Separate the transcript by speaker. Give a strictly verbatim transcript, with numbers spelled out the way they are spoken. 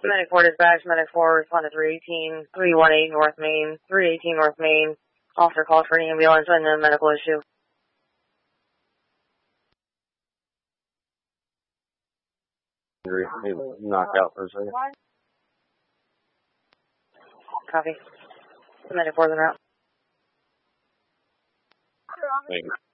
Speaker 1: Medic four dispatch, Medic four respond to three eighteen, three eighteen North Main, three eighteen North Main. Officer calls for an ambulance and a medical issue.
Speaker 2: He was knocked out for a second.
Speaker 1: Copy. Medic four's en route.
Speaker 2: Thank you.